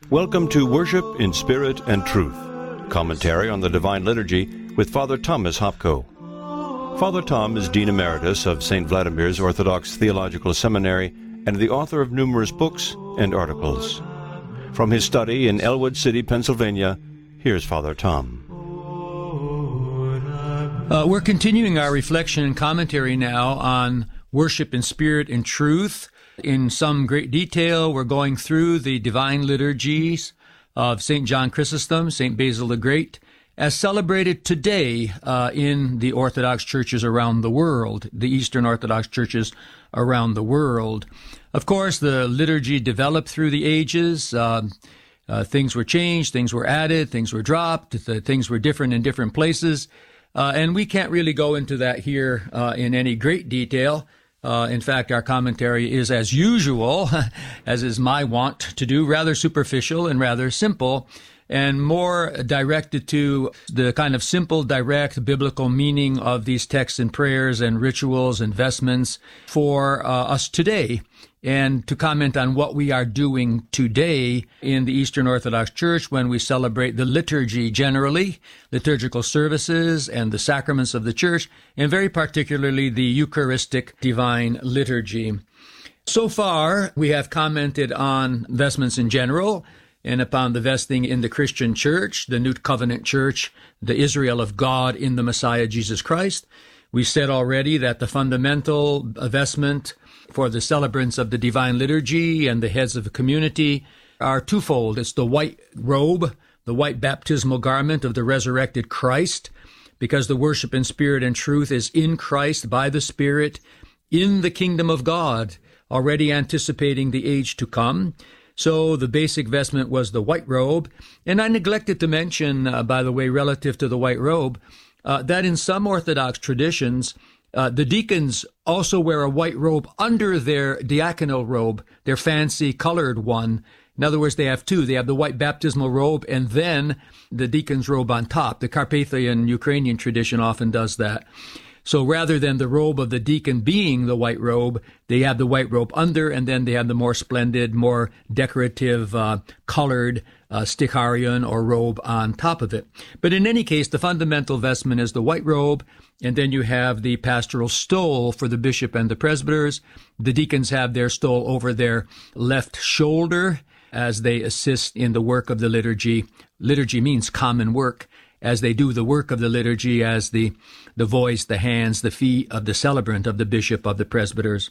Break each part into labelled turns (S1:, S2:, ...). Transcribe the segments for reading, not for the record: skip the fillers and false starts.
S1: Welcome to Worship in Spirit and Truth, commentary on the Divine Liturgy with Father Thomas Hopko. Father Tom is Dean Emeritus of St. Vladimir's Orthodox Theological Seminary and the author of numerous books and articles. From his study in Elwood City, Pennsylvania, here's Father Tom.
S2: We're continuing our reflection and commentary now on Worship in Spirit and Truth. In some great detail, we're going through the divine liturgies of St. John Chrysostom, St. Basil the Great, as celebrated today in the Orthodox churches around the world, the Eastern Orthodox churches around the world. Of course, the liturgy developed through the ages. Things were changed, things were added, things were dropped, things were different in different places. And we can't really go into that here in any great detail. In fact, our commentary is, as usual, as is my wont to do, rather superficial and rather simple, and more directed to the kind of simple, direct biblical meaning of these texts and prayers and rituals and vestments for us today, and to comment on what we are doing today in the Eastern Orthodox Church when we celebrate the liturgy generally, liturgical services and the sacraments of the Church, and very particularly the Eucharistic Divine Liturgy. So far, we have commented on vestments in general, and upon the vesting in the Christian Church, the New Covenant Church, the Israel of God in the Messiah Jesus Christ. We said already that the fundamental vestment for the celebrants of the Divine Liturgy and the heads of the community are twofold. It's the white robe, the white baptismal garment of the resurrected Christ, because the worship in spirit and truth is in Christ by the Spirit in the kingdom of God, already anticipating the age to come. So the basic vestment was the white robe. And I neglected to mention, by the way, relative to the white robe, that in some Orthodox traditions, the deacons also wear a white robe under their diaconal robe, their fancy colored one. In other words, they have two. They have the white baptismal robe and then the deacon's robe on top. The Carpathian Ukrainian tradition often does that. So rather than the robe of the deacon being the white robe, they have the white robe under, and then they have the more splendid, more decorative, colored sticharion or robe on top of it. But in any case, the fundamental vestment is the white robe, and then you have the pastoral stole for the bishop and the presbyters. The deacons have their stole over their left shoulder as they assist in the work of the liturgy. Liturgy means common work. As they do the work of the liturgy as the voice, the hands, the feet of the celebrant, of the bishop, of the presbyters.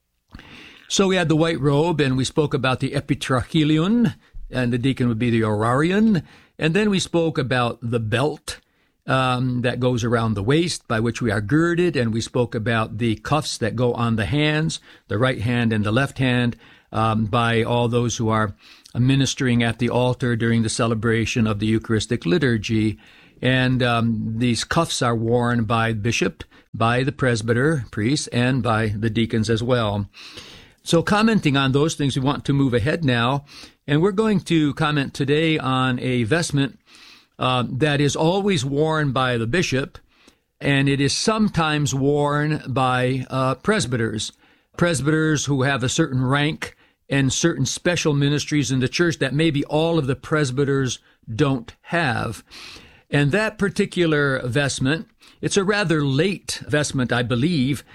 S2: So we had the white robe, and we spoke about the epitrachilion, and the deacon would be the orarion. And then we spoke about the belt that goes around the waist, by which we are girded, and we spoke about the cuffs that go on the hands, the right hand and the left hand, by all those who are ministering at the altar during the celebration of the Eucharistic liturgy. And these cuffs are worn by the bishop, by the presbyter, priest, and by the deacons as well. So commenting on those things, we want to move ahead now, and we're going to comment today on a vestment that is always worn by the bishop, and it is sometimes worn by presbyters who have a certain rank and certain special ministries in the church that maybe all of the presbyters don't have. And that particular vestment, it's a rather late vestment, I believe.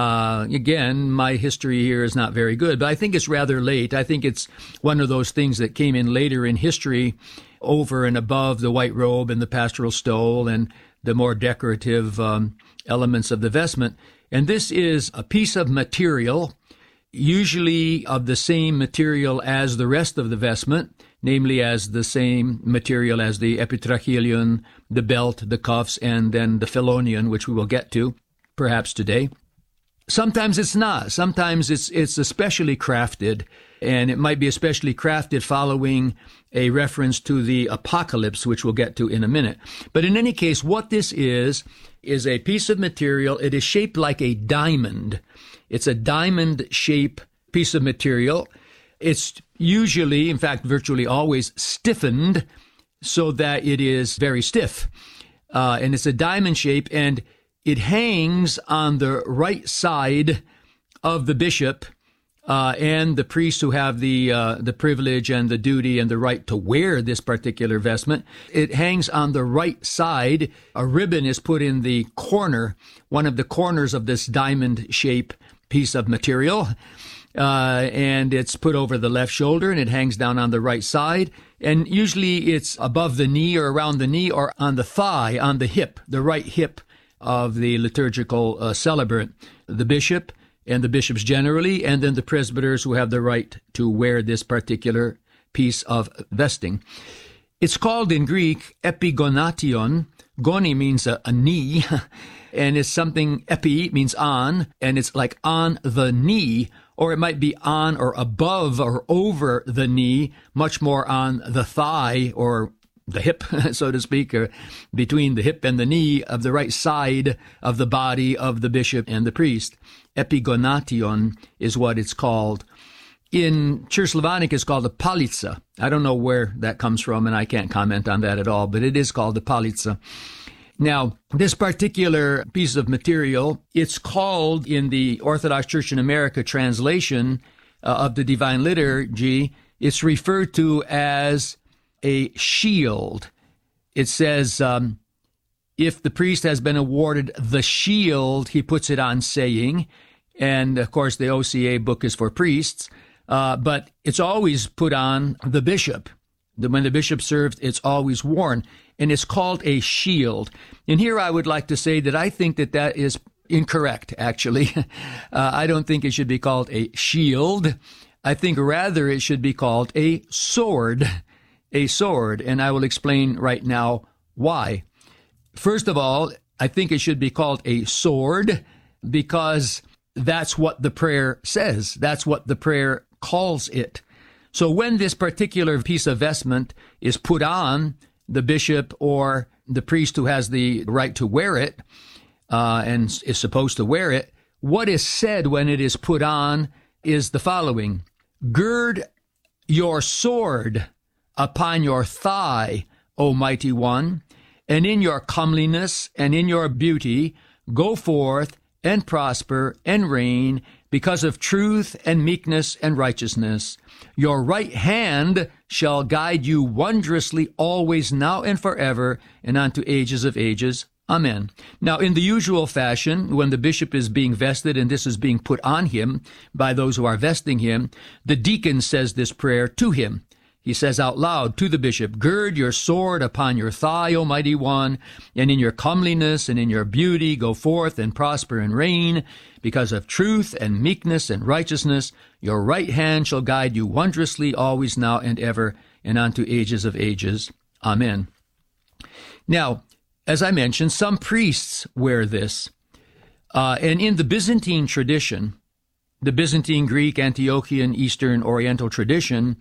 S2: Again, my history here is not very good, but I think it's rather late. I think it's one of those things that came in later in history over and above the white robe and the pastoral stole and the more decorative elements of the vestment. And this is a piece of material, usually of the same material as the rest of the vestment, namely as the same material as the epitrachilion, the belt, the cuffs, and then the phelonion, which we will get to perhaps today. Sometimes it's not. Sometimes it's especially crafted, and it might be especially crafted following a reference to the apocalypse, which we'll get to in a minute. But in any case, what this is a piece of material. It is shaped like a diamond. It's a diamond-shaped piece of material. It's usually, in fact, virtually always stiffened so that it is very stiff. And it's a diamond shape, and it hangs on the right side of the bishop and the priests who have the privilege and the duty and the right to wear this particular vestment. It hangs on the right side. A ribbon is put in the corner, one of the corners of this diamond-shaped piece of material, and it's put over the left shoulder, and it hangs down on the right side. And usually it's above the knee or around the knee or on the thigh, on the hip, the right hip of the liturgical celebrant, the bishop and the bishops generally, and then the presbyters who have the right to wear this particular piece of vesting. It's called in Greek epigonation. Goni means a knee, and it's something, epi means on, and it's like on the knee, or it might be on or above or over the knee, much more on the thigh or the hip, so to speak, or between the hip and the knee of the right side of the body of the bishop and the priest. Epigonation is what it's called. In Church Slavonic, it's called a palica. I don't know where that comes from, and I can't comment on that at all, but it is called a palica. Now, this particular piece of material, it's called in the Orthodox Church in America translation of the Divine Liturgy, it's referred to as a shield. It says, if the priest has been awarded the shield, he puts it on saying, and of course the OCA book is for priests, but it's always put on the bishop. When the bishop served, it's always worn, and it's called a shield. And here I would like to say that I think that is incorrect, actually. I don't think it should be called a shield. I think rather it should be called a sword. A sword, and I will explain right now why. First of all, I think it should be called a sword because that's what the prayer says. That's what the prayer calls it. So when this particular piece of vestment is put on the bishop or the priest who has the right to wear it and is supposed to wear it, what is said when it is put on is the following: gird your sword upon your thigh, O mighty one, and in your comeliness and in your beauty go forth and prosper and reign because of truth and meekness and righteousness. Your right hand shall guide you wondrously always, now and forever, and unto ages of ages. Amen. Now, in the usual fashion, when the bishop is being vested and this is being put on him by those who are vesting him, the deacon says this prayer to him. He says out loud to the bishop, gird your sword upon your thigh, O mighty one, and in your comeliness and in your beauty go forth and prosper and reign. Because of truth and meekness and righteousness, your right hand shall guide you wondrously always, now and ever, and unto ages of ages. Amen. Now, as I mentioned, some priests wear this. And in the Byzantine tradition, the Byzantine, Greek, Antiochian, Eastern, Oriental tradition,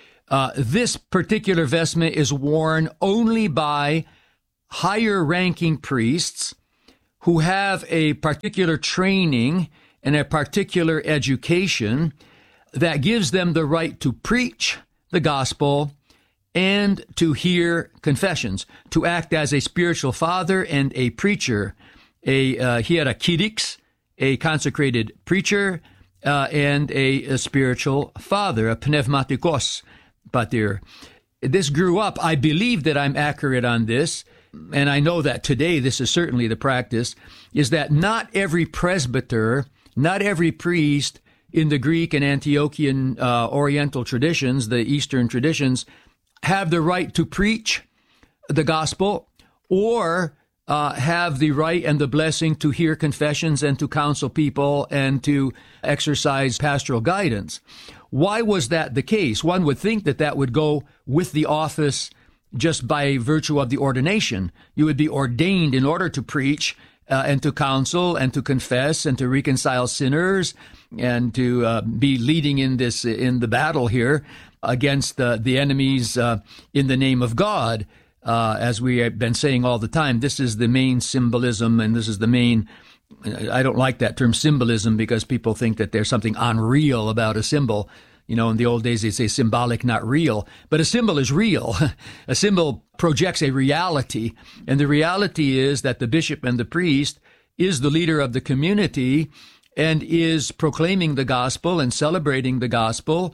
S2: this particular vestment is worn only by higher-ranking priests who have a particular training and a particular education that gives them the right to preach the gospel and to hear confessions, to act as a spiritual father and a preacher. He had a kyrix, a consecrated preacher, and a spiritual father, a pneumatikos pater. This grew up, I believe that I'm accurate on this, and I know that today this is certainly the practice, is that not every presbyter, not every priest in the Greek and Antiochian Oriental traditions, the Eastern traditions, have the right to preach the gospel or have the right and the blessing to hear confessions and to counsel people and to exercise pastoral guidance. Why was that the case? One would think that that would go with the office just by virtue of the ordination. You would be ordained in order to preach and to counsel and to confess and to reconcile sinners and to be leading in the battle here against the enemies in the name of God. As we have been saying all the time, this is the main symbolism, and this is the main, I don't like that term symbolism because people think that there's something unreal about a symbol. You know, in the old days, they say symbolic, not real. But a symbol is real. A symbol projects a reality. And the reality is that the bishop and the priest is the leader of the community, and is proclaiming the gospel and celebrating the gospel,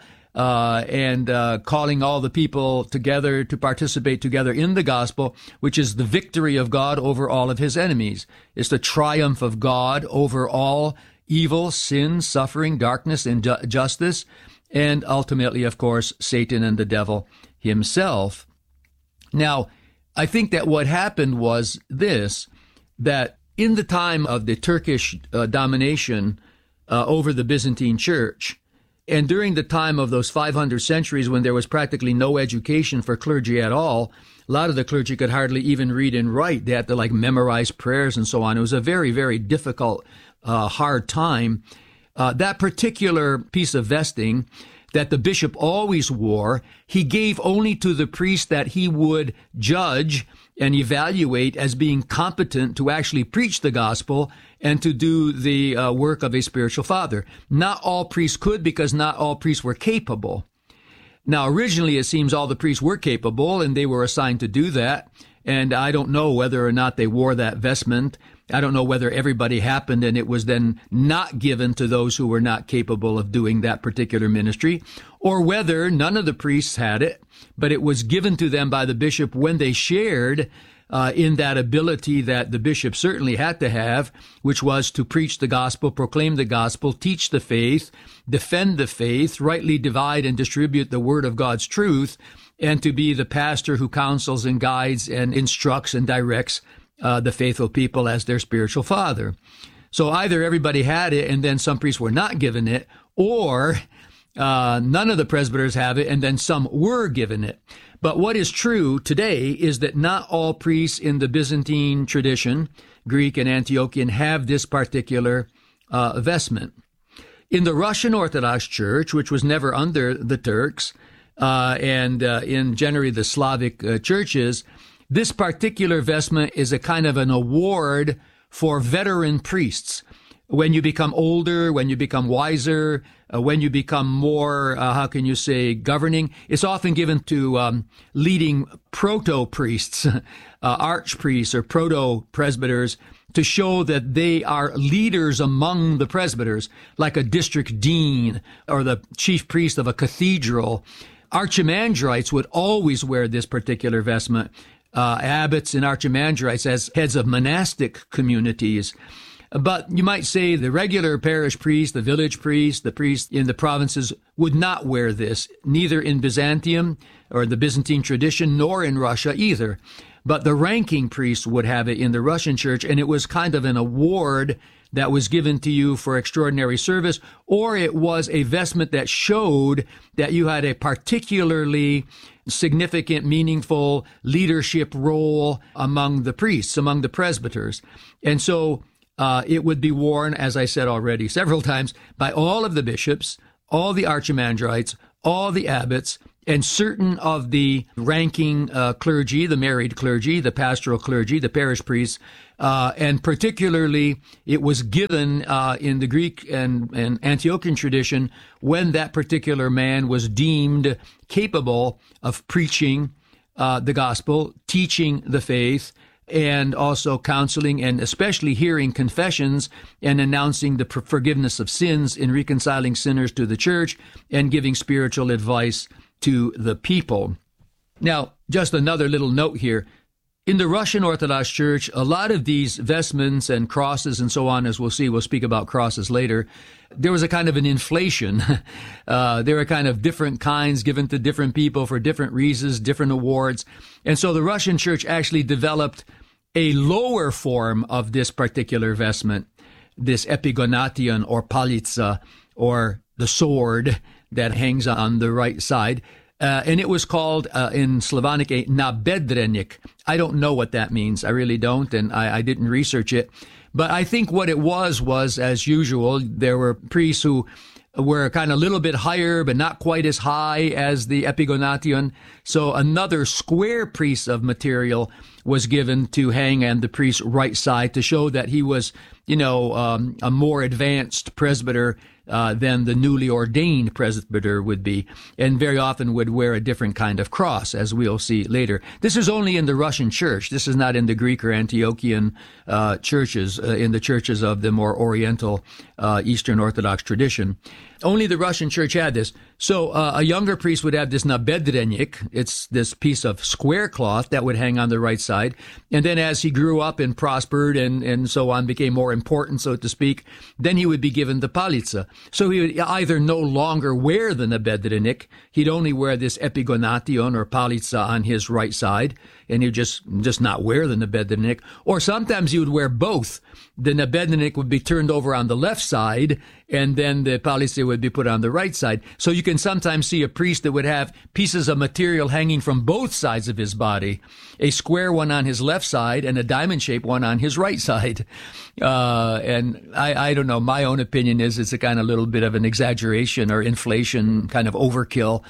S2: and calling all the people together to participate together in the gospel, which is the victory of God over all of his enemies. It's the triumph of God over all evil, sin, suffering, darkness, and injustice, and ultimately, of course, Satan and the devil himself. Now, I think that what happened was this, that in the time of the Turkish domination over the Byzantine Church, and during the time of those 500 centuries when there was practically no education for clergy at all, a lot of the clergy could hardly even read and write. They had to memorize prayers and so on. It was a very, very difficult, hard time. That particular piece of vesting that the bishop always wore, he gave only to the priest that he would judge and evaluate as being competent to actually preach the gospel and to do the work of a spiritual father. Not all priests could, because not all priests were capable. Now, originally, it seems all the priests were capable, and they were assigned to do that. And I don't know whether or not they wore that vestment. I don't know whether everybody happened and it was then not given to those who were not capable of doing that particular ministry, or whether none of the priests had it, but it was given to them by the bishop when they shared in that ability that the bishop certainly had to have, which was to preach the gospel, proclaim the gospel, teach the faith, defend the faith, rightly divide and distribute the word of God's truth, and to be the pastor who counsels and guides and instructs and directs the faithful people as their spiritual father. So either everybody had it and then some priests were not given it, or none of the presbyters have it and then some were given it. But what is true today is that not all priests in the Byzantine tradition, Greek and Antiochian, have this particular vestment. In the Russian Orthodox Church, which was never under the Turks, and in generally the Slavic churches, this particular vestment is a kind of an award for veteran priests. When you become older, when you become wiser, when you become more, governing, it's often given to leading proto-priests, archpriests or proto-presbyters, to show that they are leaders among the presbyters, like a district dean or the chief priest of a cathedral. Archimandrites would always wear this particular vestment. Abbots and archimandrites as heads of monastic communities. But you might say the regular parish priest, the village priest, the priest in the provinces would not wear this, neither in Byzantium or the Byzantine tradition, nor in Russia either. But the ranking priests would have it in the Russian church, and it was kind of an award that was given to you for extraordinary service, or it was a vestment that showed that you had a particularly significant, meaningful leadership role among the priests, among the presbyters. And so it would be worn, as I said already several times, by all of the bishops, all the archimandrites, all the abbots, and certain of the ranking clergy, the married clergy, the pastoral clergy, the parish priests, and particularly it was given in the Greek and Antiochian tradition when that particular man was deemed capable of preaching the gospel, teaching the faith, and also counseling and especially hearing confessions and announcing the forgiveness of sins and reconciling sinners to the church and giving spiritual advice to the people. Now, just another little note here. In the Russian Orthodox Church, a lot of these vestments and crosses and so on, as we'll see, we'll speak about crosses later, there was a kind of an inflation. There were kind of different kinds given to different people for different reasons, different awards. And so the Russian Church actually developed a lower form of this particular vestment, this epigonation or palitsa, or the sword that hangs on the right side. And it was called, in Slavonic, a nabedrenik. I don't know what that means. I really don't, and I didn't research it. But I think what it was, as usual, there were priests who were kind of a little bit higher, but not quite as high as the epigonation. So another square piece of material was given to hang on the priest's right side to show that he was, a more advanced presbyter than the newly ordained presbyter would be, and very often would wear a different kind of cross, as we'll see later. This is only in the Russian church. This is not in the Greek or Antiochian churches, in the churches of the more Oriental Eastern Orthodox tradition. Only the Russian church had this. So a younger priest would have this nabedrenik. It's this piece of square cloth that would hang on the right side. And then as he grew up and prospered and so on, became more important, so to speak, then he would be given the palitsa. So he would either no longer wear the nabedrenik, he'd only wear this epigonation or palitsa on his right side, and he'd just not wear the nabedrenik. Or sometimes he would wear both. The nabedrenik would be turned over on the left side, and then the palitsa would be put on the right side. So you can sometimes see a priest that would have pieces of material hanging from both sides of his body, a square one on his left side and a diamond-shaped one on his right side. And I don't know, my own opinion is it's a kind of little bit of an exaggeration or inflation, kind of overkill.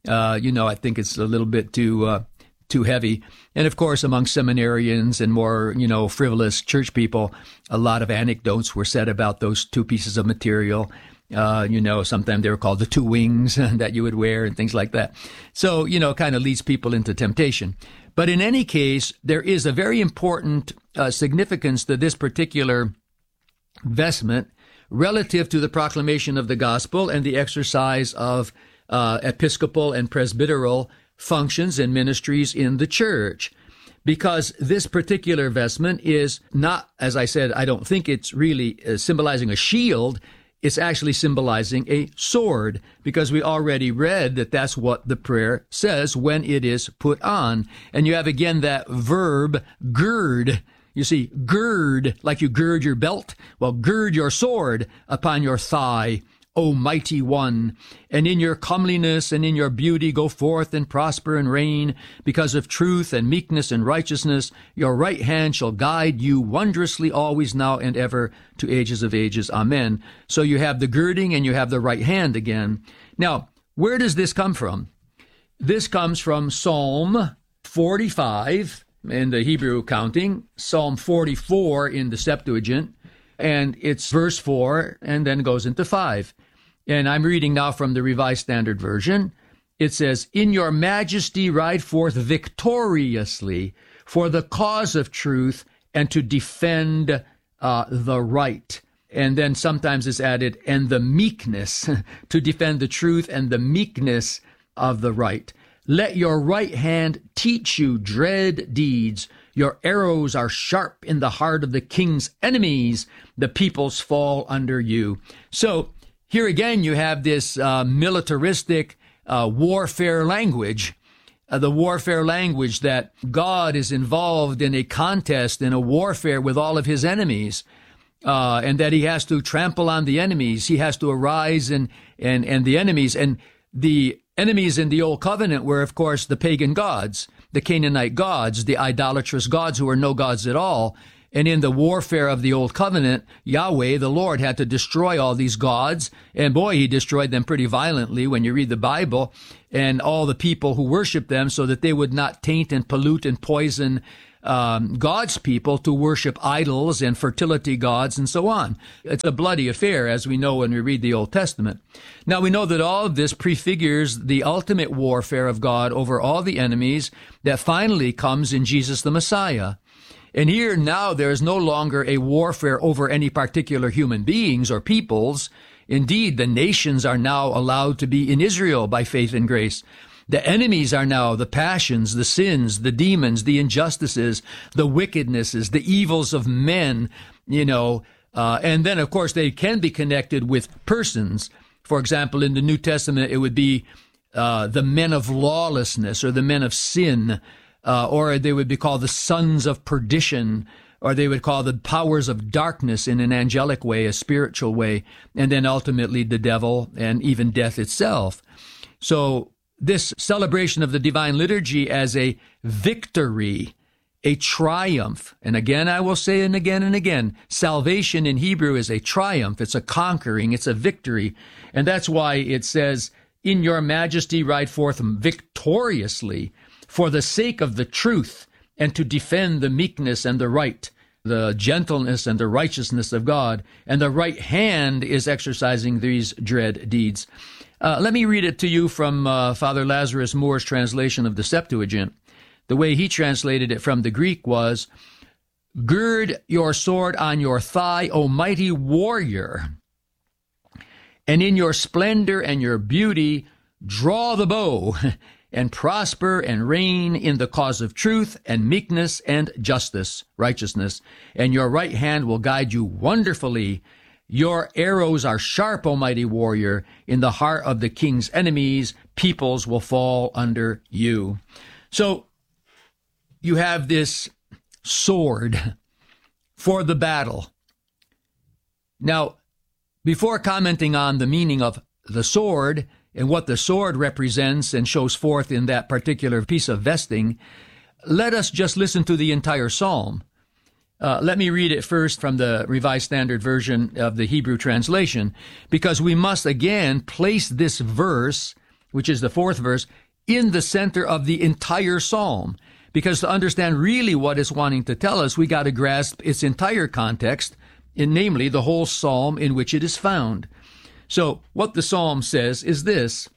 S2: I think it's a little bit too heavy. And of course, among seminarians and more, frivolous church people, a lot of anecdotes were said about those two pieces of material. Sometimes they were called the two wings that you would wear and things like that. So, kind of leads people into temptation. But in any case, there is a very important significance to this particular vestment relative to the proclamation of the gospel and the exercise of episcopal and presbyteral functions and ministries in the church. Because this particular vestment is not, as I said, I don't think it's really symbolizing a shield. It's actually symbolizing a sword, because we already read that that's what the prayer says when it is put on. And you have again that verb, gird. You see, gird, like you gird your belt. Well, gird your sword upon your thigh, O mighty one, and in your comeliness and in your beauty go forth and prosper and reign. Because of truth and meekness and righteousness, your right hand shall guide you wondrously always, now and ever, to ages of ages. Amen. So you have the girding and you have the right hand again. Now, where does this come from? This comes from Psalm 45 in the Hebrew counting, Psalm 44 in the Septuagint, and it's verse 4 and then goes into 5. And I'm reading now from the Revised Standard Version. It says, in your majesty ride forth victoriously for the cause of truth and to defend the right. And then sometimes it's added, and the meekness, to defend the truth and the meekness of the right. Let your right hand teach you dread deeds. Your arrows are sharp in the heart of the king's enemies. The peoples fall under you. So here again, you have this militaristic warfare language, the warfare language that God is involved in a contest, in a warfare with all of his enemies, and that he has to trample on the enemies. He has to arise and the enemies. And the enemies in the Old Covenant were, of course, the pagan gods, the Canaanite gods, the idolatrous gods who were no gods at all. And in the warfare of the Old Covenant, Yahweh, the Lord, had to destroy all these gods. And boy, he destroyed them pretty violently when you read the Bible, and all the people who worship them, so that they would not taint and pollute and poison God's people to worship idols and fertility gods and so on. It's a bloody affair, as we know when we read the Old Testament. Now, we know that all of this prefigures the ultimate warfare of God over all the enemies that finally comes in Jesus the Messiah. And here now there is no longer a warfare over any particular human beings or peoples. Indeed, the nations are now allowed to be in Israel by faith and grace. The enemies are now the passions, the sins, the demons, the injustices, the wickednesses, the evils of men, and then, of course, they can be connected with persons. For example, in the New Testament, it would be the men of lawlessness or the men of sin, or they would be called the sons of perdition, or they would call the powers of darkness in an angelic way, a spiritual way, and then ultimately the devil and even death itself. So this celebration of the Divine Liturgy as a victory, a triumph, and again I will say and again, salvation in Hebrew is a triumph, it's a conquering, it's a victory, and that's why it says, in your majesty ride forth victoriously, for the sake of the truth, and to defend the meekness and the right. the gentleness and the righteousness of God, and the right hand is exercising these dread deeds. Let me read it to you from Father Lazarus Moore's translation of the Septuagint. The way he translated it from the Greek was, "Gird your sword on your thigh, O mighty warrior, and in your splendor and your beauty draw the bow, and prosper and reign in the cause of truth and meekness and justice," righteousness, "and your right hand will guide you wonderfully. Your arrows are sharp, O mighty warrior. In the heart of the king's enemies, peoples will fall under you." So you have this sword for the battle. Now, before commenting on the meaning of the sword and what the sword represents and shows forth in that particular piece of vesting, let us just listen to the entire psalm. Let me read it first from the Revised Standard Version of the Hebrew translation, because we must again place this verse, which is the fourth verse, in the center of the entire psalm. Because to understand really what it's wanting to tell us, we got to grasp its entire context, namely the whole psalm in which it is found. So what the psalm says is this: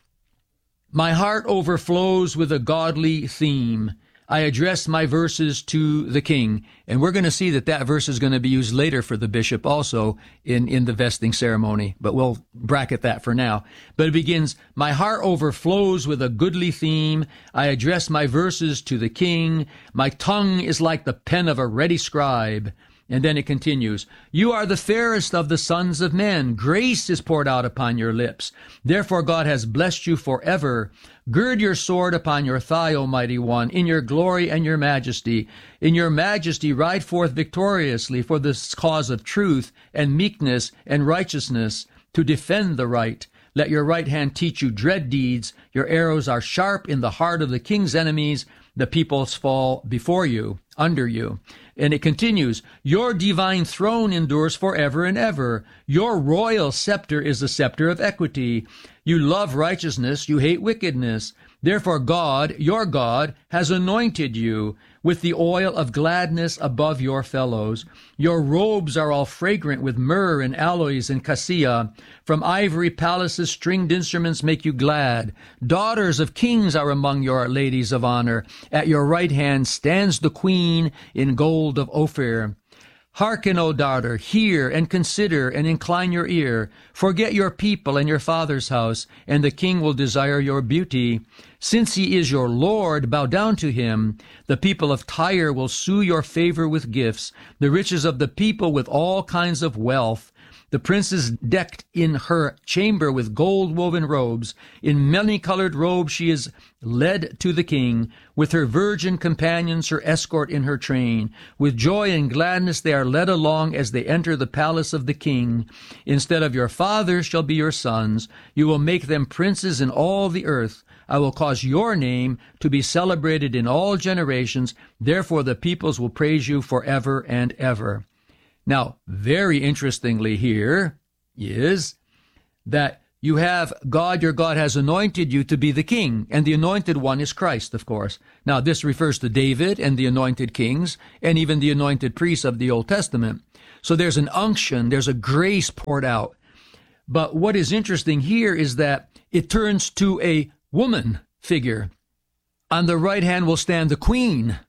S2: "My heart overflows with a godly theme. I address my verses to the king." And we're going to see that that verse is going to be used later for the bishop also in the vesting ceremony, but we'll bracket that for now. But it begins, "My heart overflows with a goodly theme. I address my verses to the king. My tongue is like the pen of a ready scribe." And then it continues, "You are the fairest of the sons of men. Grace is poured out upon your lips. Therefore God has blessed you forever. Gird your sword upon your thigh, O mighty one, in your glory and your majesty. In your majesty ride forth victoriously for the cause of truth and meekness and righteousness, to defend the right. Let your right hand teach you dread deeds. Your arrows are sharp in the heart of the king's enemies. The peoples fall before you, under you." And it continues, "Your divine throne endures forever and ever. Your royal scepter is the scepter of equity. You love righteousness, you hate wickedness. Therefore God, your God, has anointed you with the oil of gladness above your fellows. Your robes are all fragrant with myrrh and aloes and cassia. From ivory palaces stringed instruments make you glad. Daughters of kings are among your ladies of honor. At your right hand stands the queen in gold of Ophir. Hearken, O daughter, hear and consider and incline your ear. Forget your people and your father's house, and the king will desire your beauty. Since he is your Lord, bow down to him. The people of Tyre will sue your favor with gifts, the riches of the people with all kinds of wealth. The princess decked in her chamber with gold-woven robes. In many-colored robes she is led to the king. With her virgin companions, her escort in her train. With joy and gladness they are led along as they enter the palace of the king. Instead of your fathers shall be your sons. You will make them princes in all the earth. I will cause your name to be celebrated in all generations. Therefore the peoples will praise you forever and ever." Now, very interestingly here is that you have God, your God has anointed you to be the king, and the anointed one is Christ, of course. Now, this refers to David and the anointed kings, and even the anointed priests of the Old Testament. So there's an unction, there's a grace poured out. But what is interesting here is that it turns to a woman figure. On the right hand will stand the queen.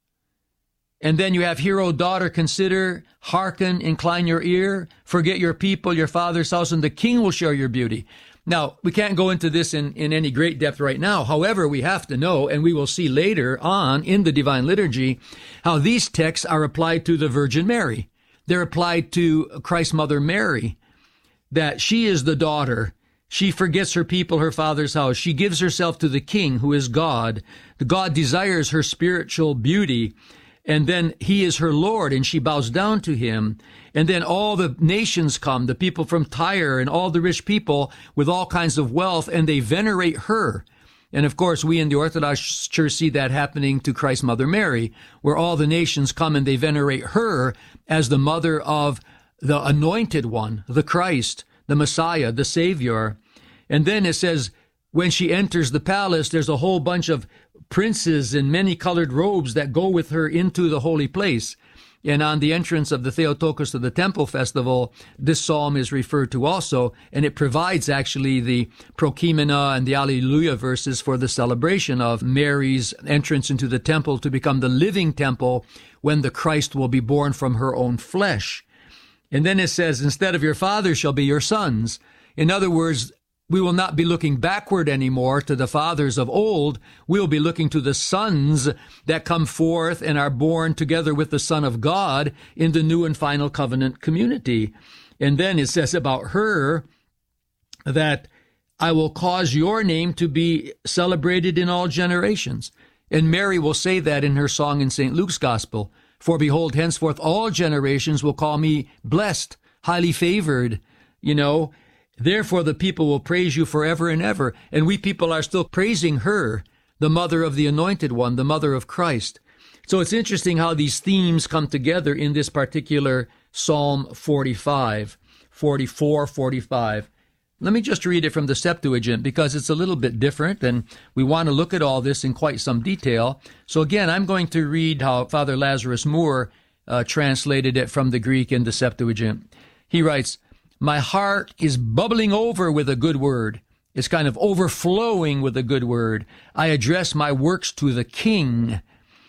S2: And then you have, "Hear, O daughter, consider, hearken, incline your ear, forget your people, your father's house, and the king will share your beauty." Now, we can't go into this in any great depth right now. However, we have to know, and we will see later on in the Divine Liturgy, how these texts are applied to the Virgin Mary. They're applied to Christ's mother Mary, that she is the daughter. She forgets her people, her father's house. She gives herself to the king, who is God. God desires her spiritual beauty. And then he is her Lord, and she bows down to him. And then all the nations come, the people from Tyre and all the rich people with all kinds of wealth, and they venerate her. And of course, we in the Orthodox Church see that happening to Christ's mother Mary, where all the nations come and they venerate her as the mother of the anointed one, the Christ, the Messiah, the Savior. And then it says, when she enters the palace, there's a whole bunch of princes in many colored robes that go with her into the holy place. And on the entrance of the Theotokos to the Temple Festival, this psalm is referred to also, and it provides actually the Prokimena and the Alleluia verses for the celebration of Mary's entrance into the temple to become the living temple when the Christ will be born from her own flesh. And then it says, instead of your fathers shall be your sons. In other words, we will not be looking backward anymore to the fathers of old. We'll be looking to the sons that come forth and are born together with the Son of God in the new and final covenant community. And then it says about her that I will cause your name to be celebrated in all generations. And Mary will say that in her song in St. Luke's Gospel. For behold, henceforth all generations will call me blessed, highly favored, Therefore, the people will praise you forever and ever. And we people are still praising her, the mother of the Anointed One, the mother of Christ. So it's interesting how these themes come together in this particular Psalm 45, 44, 45. Let me just read it from the Septuagint because it's a little bit different and we want to look at all this in quite some detail. So again, I'm going to read how Father Lazarus Moore translated it from the Greek in the Septuagint. He writes, my heart is bubbling over with a good word. It's kind of overflowing with a good word. I address my works to the King.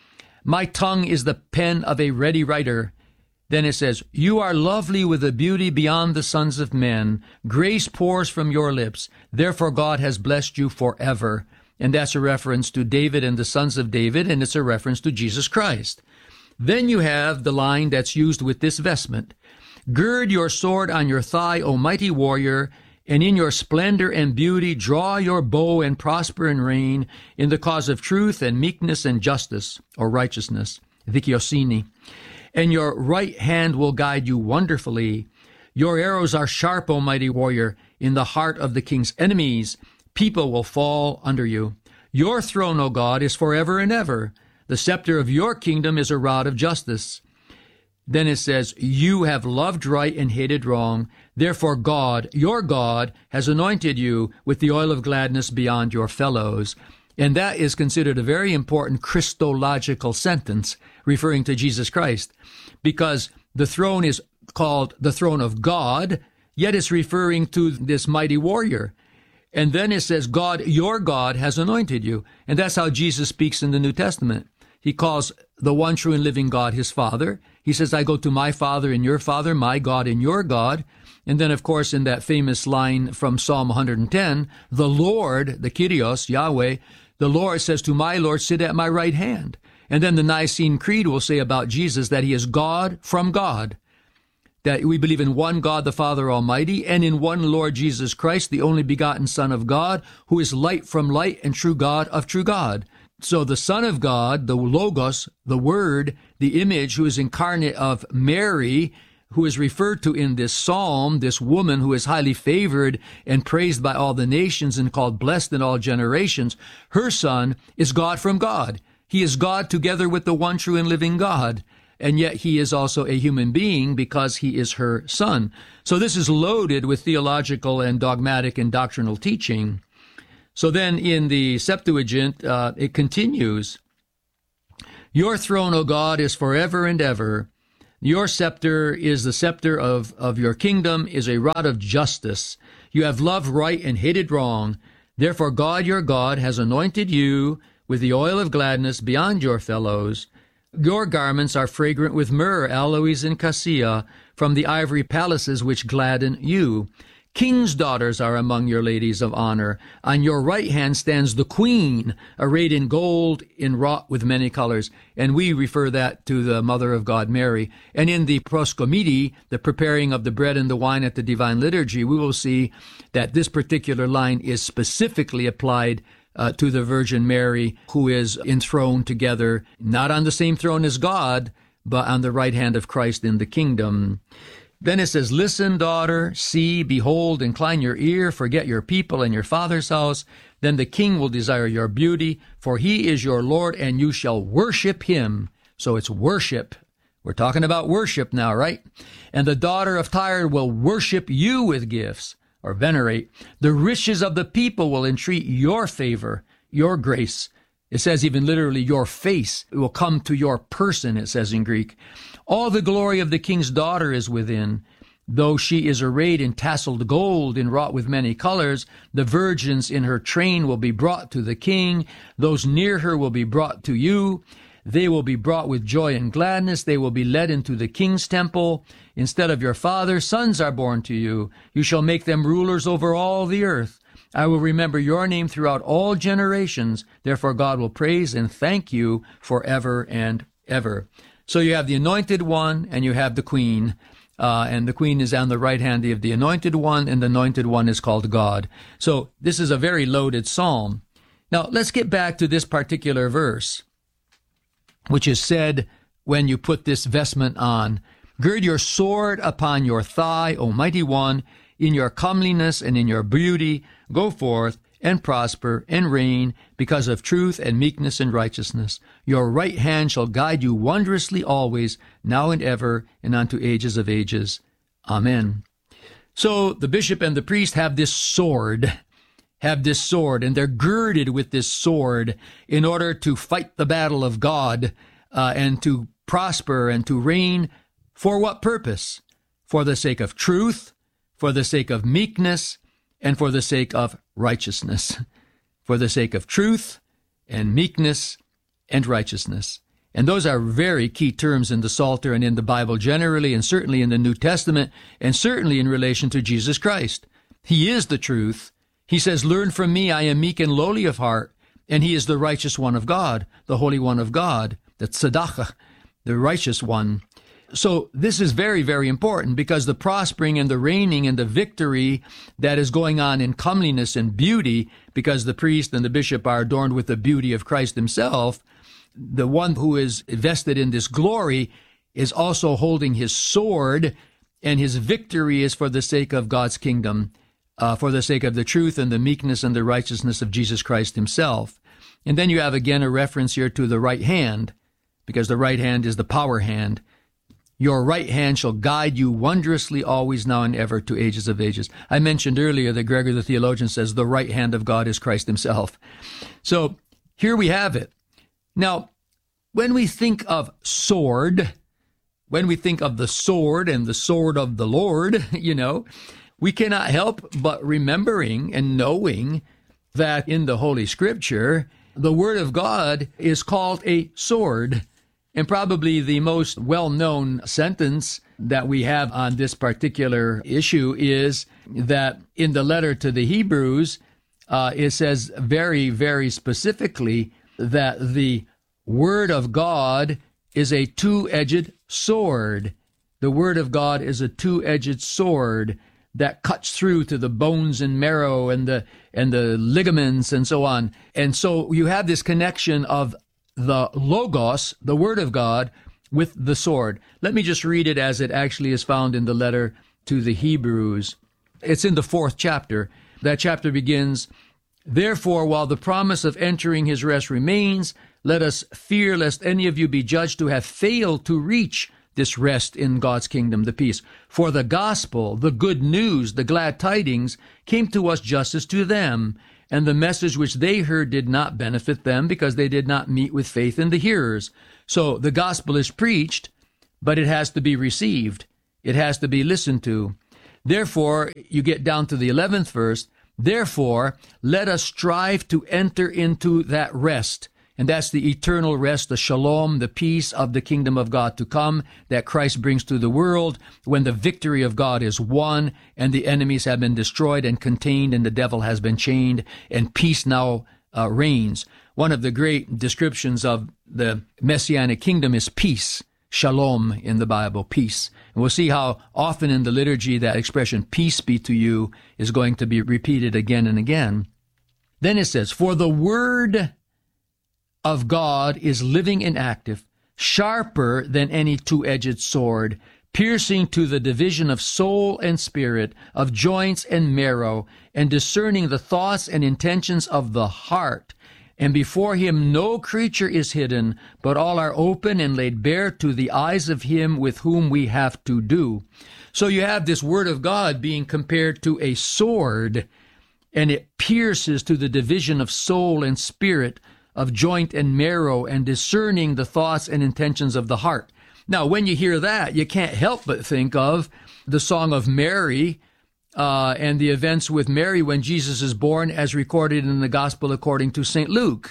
S2: My tongue is the pen of a ready writer. Then it says, you are lovely with a beauty beyond the sons of men. Grace pours from your lips. Therefore God has blessed you forever. And that's a reference to David and the sons of David, and it's a reference to Jesus Christ. Then you have the line that's used with this vestment. Gird your sword on your thigh, O mighty warrior, and in your splendor and beauty draw your bow and prosper and reign in the cause of truth and meekness and justice, or righteousness, δικαιοσύνη. And your right hand will guide you wonderfully. Your arrows are sharp, O mighty warrior, in the heart of the king's enemies. People will fall under you. Your throne, O God, is forever and ever. The scepter of your kingdom is a rod of justice. Then it says, you have loved right and hated wrong. Therefore God, your God, has anointed you with the oil of gladness beyond your fellows. And that is considered a very important Christological sentence referring to Jesus Christ, because the throne is called the throne of God, yet it's referring to this mighty warrior. And then it says, God, your God, has anointed you. And that's how Jesus speaks in the New Testament. He calls the one true and living God his Father. He says, I go to my Father and your Father, my God and your God. And then, of course, in that famous line from Psalm 110, the Lord, the Kyrios, Yahweh, the Lord says to my Lord, sit at my right hand. And then the Nicene Creed will say about Jesus that he is God from God, that we believe in one God, the Father Almighty, and in one Lord Jesus Christ, the only begotten Son of God, who is light from light and true God of true God. So the Son of God, the Logos, the Word, the image who is incarnate of Mary, who is referred to in this psalm, this woman who is highly favored and praised by all the nations and called blessed in all generations, her son is God from God. He is God together with the one true and living God. And yet he is also a human being because he is her son. So this is loaded with theological and dogmatic and doctrinal teaching. So then in the Septuagint, it continues, your throne, O God, is forever and ever. Your scepter is the scepter of your kingdom, is a rod of justice. You have loved right and hated wrong. Therefore God, your God, has anointed you with the oil of gladness beyond your fellows. Your garments are fragrant with myrrh, aloes, and cassia, from the ivory palaces which gladden you. King's daughters are among your ladies of honor. On your right hand stands the queen, arrayed in gold, inwrought with many colors. And we refer that to the Mother of God, Mary. And in the proskomidi, the preparing of the bread and the wine at the Divine Liturgy, we will see that this particular line is specifically applied to the Virgin Mary, who is enthroned together, not on the same throne as God, but on the right hand of Christ in the kingdom. Then it says, listen, daughter, see, behold, incline your ear, forget your people and your father's house. Then the king will desire your beauty, for he is your Lord, and you shall worship him. So it's worship. We're talking about worship now, right? And the daughter of Tyre will worship you with gifts, or venerate. The riches of the people will entreat your favor, your grace. It says even literally, your face. It will come to your person, it says in Greek. All the glory of the king's daughter is within. Though she is arrayed in tasseled gold and wrought with many colors, the virgins in her train will be brought to the king. Those near her will be brought to you. They will be brought with joy and gladness. They will be led into the king's temple. Instead of your father, sons are born to you. You shall make them rulers over all the earth. I will remember your name throughout all generations. Therefore God will praise and thank you forever and ever. So you have the Anointed One and you have the Queen. And the Queen is on the right hand of the Anointed One, and the Anointed One is called God. So this is a very loaded psalm. Now let's get back to this particular verse, which is said when you put this vestment on. Gird your sword upon your thigh, O mighty one. In your comeliness and in your beauty, go forth and prosper and reign because of truth and meekness and righteousness. Your right hand shall guide you wondrously always, now and ever, and unto ages of ages. Amen. So the bishop and the priest have this sword, and they're girded with this sword in order to fight the battle of God and to prosper and to reign. For what purpose? For the sake of truth, for the sake of meekness, and for the sake of righteousness. For the sake of truth and meekness and righteousness. And those are very key terms in the Psalter and in the Bible generally, and certainly in the New Testament, and certainly in relation to Jesus Christ. He is the truth. He says, learn from me, I am meek and lowly of heart, and he is the righteous one of God, the Holy One of God, the Tzedakah, the righteous one. So this is very, very important, because the prospering and the reigning and the victory that is going on in comeliness and beauty, because the priest and the bishop are adorned with the beauty of Christ himself, the one who is vested in this glory is also holding his sword, and his victory is for the sake of God's kingdom, for the sake of the truth and the meekness and the righteousness of Jesus Christ himself. And then you have again a reference here to the right hand, because the right hand is the power hand. Your right hand shall guide you wondrously always, now and ever, to ages of ages. I mentioned earlier that Gregory the theologian says the right hand of God is Christ himself. So here we have it. Now, when we think of sword, when we think of the sword and the sword of the Lord, we cannot help but remembering and knowing that in the Holy Scripture, the Word of God is called a sword. And probably the most well-known sentence that we have on this particular issue is that in the letter to the Hebrews, it says very, very specifically that the Word of God is a two-edged sword. The Word of God is a two-edged sword that cuts through to the bones and marrow and the ligaments and so on. And so you have this connection of the Logos, the Word of God, with the sword. Let me just read it as it actually is found in the letter to the Hebrews. It's in the 4th chapter. That chapter begins, therefore, while the promise of entering his rest remains, let us fear lest any of you be judged to have failed to reach this rest in God's kingdom, the peace. For the gospel, the good news, the glad tidings, came to us just as to them. And the message which they heard did not benefit them, because they did not meet with faith in the hearers. So the gospel is preached, but it has to be received. It has to be listened to. Therefore, you get down to the 11th verse, therefore, let us strive to enter into that rest. And that's the eternal rest, the shalom, the peace of the kingdom of God to come that Christ brings to the world when the victory of God is won and the enemies have been destroyed and contained and the devil has been chained and peace now reigns. One of the great descriptions of the Messianic kingdom is peace, shalom in the Bible, peace. And we'll see how often in the liturgy that expression, peace be to you, is going to be repeated again and again. Then it says, for the word of God is living and active, sharper than any two-edged sword, piercing to the division of soul and spirit, of joints and marrow, and discerning the thoughts and intentions of the heart. And before him no creature is hidden, but all are open and laid bare to the eyes of him with whom we have to do. So you have this word of God being compared to a sword, and it pierces to the division of soul and spirit, of joint and marrow, and discerning the thoughts and intentions of the heart. Now, when you hear that, you can't help but think of the Song of Mary and the events with Mary when Jesus is born, as recorded in the Gospel according to St. Luke.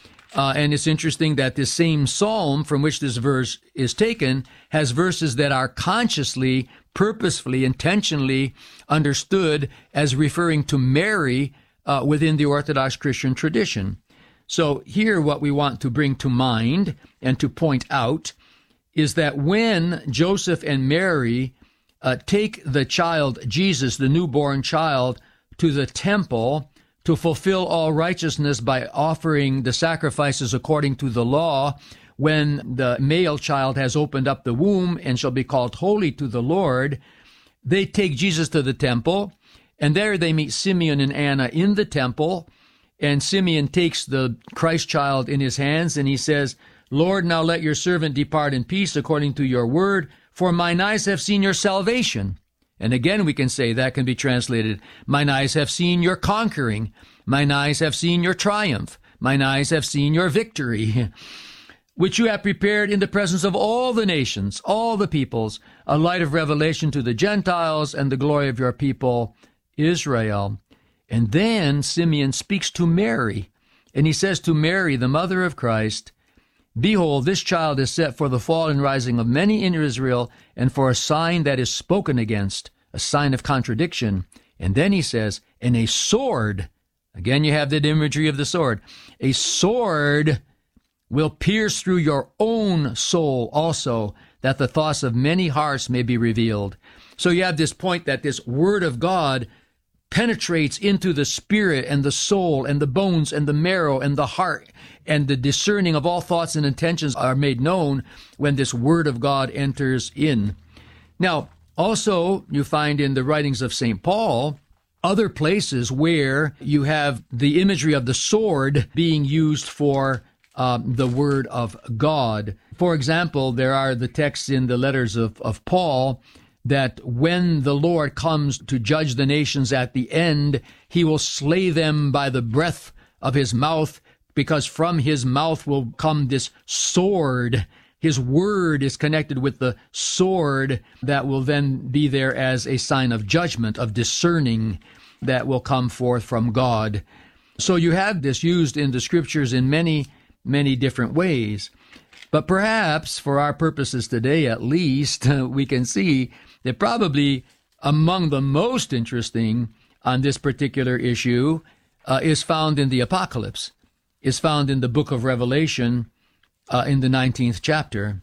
S2: And it's interesting that this same psalm from which this verse is taken has verses that are consciously, purposefully, intentionally understood as referring to Mary within the Orthodox Christian tradition. So here what we want to bring to mind and to point out is that when Joseph and Mary take the child Jesus, the newborn child, to the temple to fulfill all righteousness by offering the sacrifices according to the law, when the male child has opened up the womb and shall be called holy to the Lord, they take Jesus to the temple, and there they meet Simeon and Anna in the temple, and Simeon takes the Christ child in his hands, and he says, Lord, now let your servant depart in peace according to your word, for mine eyes have seen your salvation. And again, we can say that can be translated, mine eyes have seen your conquering. Mine eyes have seen your triumph. Mine eyes have seen your victory, which you have prepared in the presence of all the nations, all the peoples, a light of revelation to the Gentiles and the glory of your people, Israel. And then Simeon speaks to Mary, and he says to Mary, the mother of Christ, Behold, this child is set for the fall and rising of many in Israel, and for a sign that is spoken against, a sign of contradiction. And then he says, and a sword, again you have that imagery of the sword, a sword will pierce through your own soul also, that the thoughts of many hearts may be revealed. So you have this point that this word of God penetrates into the spirit and the soul and the bones and the marrow and the heart, and the discerning of all thoughts and intentions are made known when this word of God enters in. Now, also, you find in the writings of St. Paul other places where you have the imagery of the sword being used for the word of God. For example, there are the texts in the letters of Paul that when the Lord comes to judge the nations at the end, he will slay them by the breath of his mouth, because from his mouth will come this sword. His word is connected with the sword that will then be there as a sign of judgment, of discerning that will come forth from God. So you have this used in the scriptures in many, many different ways. But perhaps, for our purposes today at least, we can see that probably among the most interesting on this particular issue is found in the Apocalypse, is found in the book of Revelation in the 19th chapter.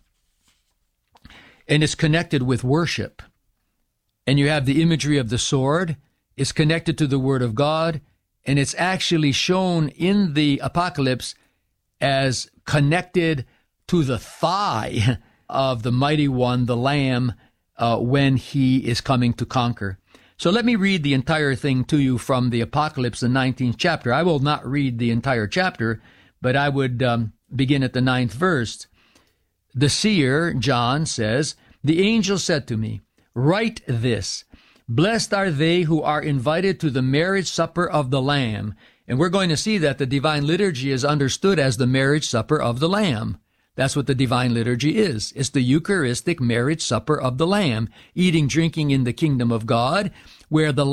S2: And it's connected with worship. And you have the imagery of the sword. It's connected to the Word of God. And it's actually shown in the Apocalypse as connected to the thigh of the mighty one, the Lamb, when he is coming to conquer. So let me read the entire thing to you from the Apocalypse, the 19th chapter. I will not read the entire chapter, but I would begin at the 9th verse. The seer, John, says, The angel said to me, Write this, Blessed are they who are invited to the marriage supper of the Lamb. And we're going to see that the Divine Liturgy is understood as the marriage supper of the Lamb. That's what the Divine Liturgy is. It's the Eucharistic marriage supper of the Lamb, eating, drinking in the kingdom of God, where the